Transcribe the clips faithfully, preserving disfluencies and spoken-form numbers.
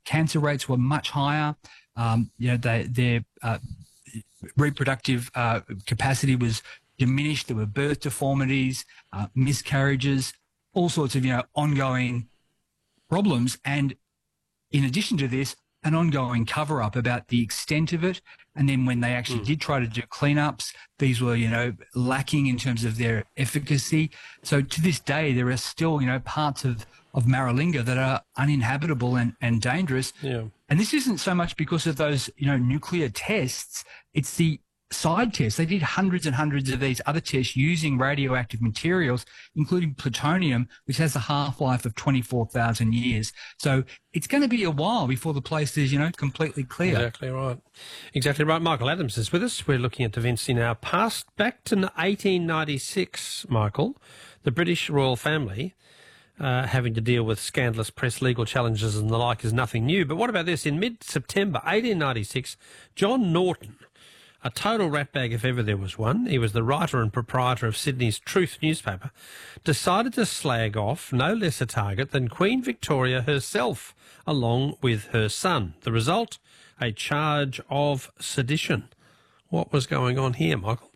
cancer rates were much higher. Um, you know, they, their uh, reproductive uh, capacity was diminished. There were birth deformities, uh, miscarriages, all sorts of, you know, ongoing problems. And in addition to this, an ongoing cover-up about the extent of it. And then when they actually mm. did try to do cleanups, these were, you know, lacking in terms of their efficacy. So to this day, there are still, you know, parts of, of Maralinga that are uninhabitable and, and dangerous. Yeah. And this isn't so much because of those, you know, nuclear tests. It's the side tests. They did hundreds and hundreds of these other tests using radioactive materials, including plutonium, which has a half-life of twenty-four thousand years. So it's going to be a while before the place is, you know, completely clear. Exactly right. Exactly right. Michael Adams is with us. We're looking at Da Vinci now. Past back to eighteen ninety-six, Michael, the British royal family uh, having to deal with scandalous press, legal challenges and the like is nothing new. But what about this? In mid-September eighteen ninety-six, John Norton, a total ratbag if ever there was one, he was the writer and proprietor of Sydney's Truth newspaper, decided to slag off no less a target than Queen Victoria herself, along with her son. The result, a charge of sedition. What was going on here, Michael?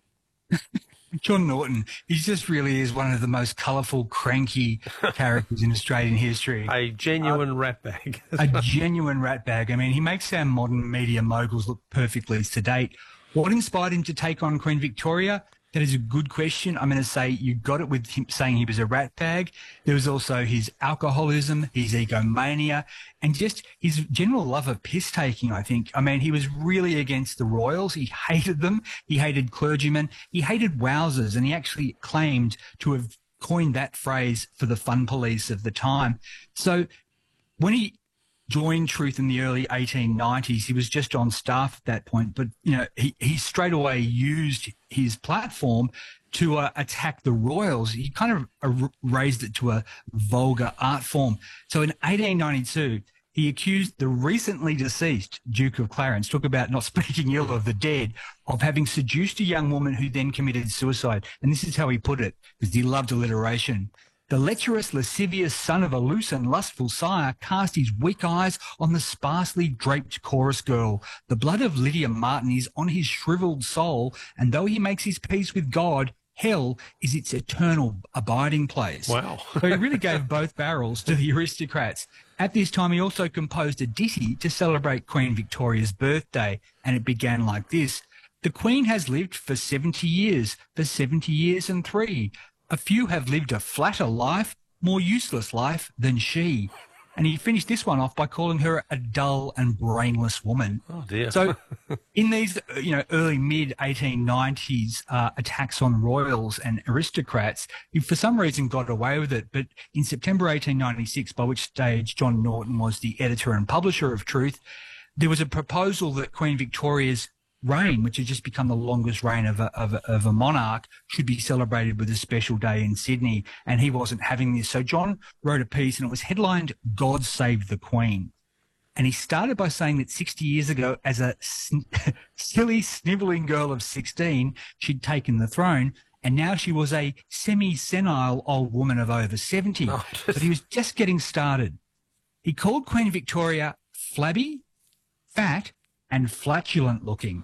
John Norton, he just really is one of the most colourful, cranky characters in Australian history. A genuine uh, ratbag. A genuine ratbag. I mean, he makes our modern media moguls look perfectly sedate. What inspired him to take on Queen Victoria? That is a good question. I'm going to say you got it with him saying he was a ratbag. There was also his alcoholism, his egomania, and just his general love of piss-taking, I think. I mean, he was really against the royals. He hated them. He hated clergymen. He hated wowsers, and he actually claimed to have coined that phrase for the fun police of the time. So when he joined Truth in the early eighteen nineties. He was just on staff at that point, but you know he, he straight away used his platform to uh, attack the royals. He kind of uh, raised it to a vulgar art form. So in eighteen ninety-two, he accused the recently deceased Duke of Clarence, talk about not speaking ill of the dead, of having seduced a young woman who then committed suicide. And this is how he put it, because he loved alliteration. The lecherous, lascivious son of a loose and lustful sire cast his weak eyes on the sparsely draped chorus girl. The blood of Lydia Martin is on his shriveled soul, and though he makes his peace with God, hell is its eternal abiding place. Wow. So he really gave both barrels to the aristocrats. At this time, he also composed a ditty to celebrate Queen Victoria's birthday, and it began like this. The Queen has lived for seventy years, for seventy years and three. A few have lived a flatter life, more useless life than she. And he finished this one off by calling her a dull and brainless woman. Oh, dear. So in these, you know, early mid eighteen nineties uh, attacks on royals and aristocrats, he for some reason got away with it. But in September eighteen ninety-six, by which stage John Norton was the editor and publisher of Truth, there was a proposal that Queen Victoria's reign, which had just become the longest reign of a, of a, of a monarch, should be celebrated with a special day in Sydney, and he wasn't having this. So John wrote a piece, and it was headlined, God Save the Queen. And he started by saying that sixty years ago, as a sn- silly, snivelling girl of sixteen, she'd taken the throne, and now she was a semi-senile old woman of over seventy. Oh, but he was just getting started. He called Queen Victoria flabby, fat, and flatulent looking.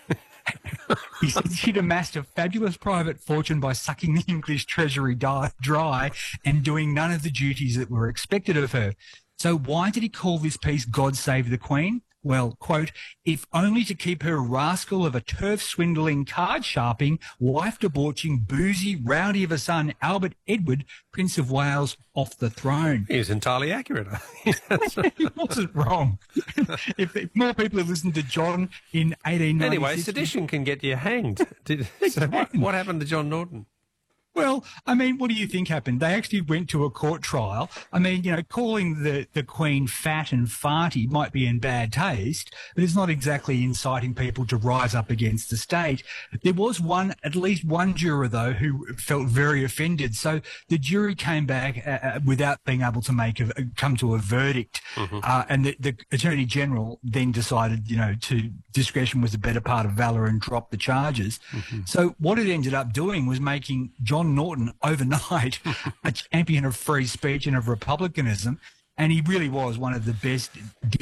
He said she'd amassed a fabulous private fortune by sucking the English treasury dry and doing none of the duties that were expected of her. So why did he call this piece God Save the Queen? Well, quote, if only to keep her rascal of a turf-swindling, card-sharping, wife-debauching, boozy, rowdy of a son, Albert Edward, Prince of Wales, off the throne. He was entirely accurate. He wasn't wrong. if, if more people had listened to John in eighteen ninety-six... Anyway, sedition can get you hanged. Did, so what, what happened to John Norton? Well, I mean, what do you think happened? They actually went to a court trial. I mean, you know, calling the, the Queen fat and farty might be in bad taste, but it's not exactly inciting people to rise up against the state. There was one, at least one juror, though, who felt very offended. So the jury came back uh, without being able to make a, come to a verdict. Mm-hmm. Uh, and the, the Attorney General then decided, you know, to discretion was the better part of valour and dropped the charges. Mm-hmm. So what it ended up doing was making John Norton overnight a champion of free speech and of republicanism, and he really was one of the best